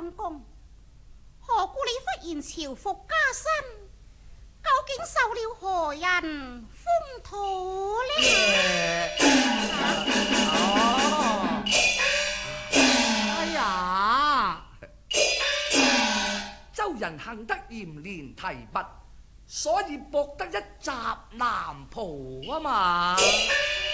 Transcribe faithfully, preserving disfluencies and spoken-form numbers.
相公，何故你忽然朝服加身？究竟受了何人風土呢？ 哦，哎呀，周人幸得嚴練提拔，所以博得一襲男袍啊嘛。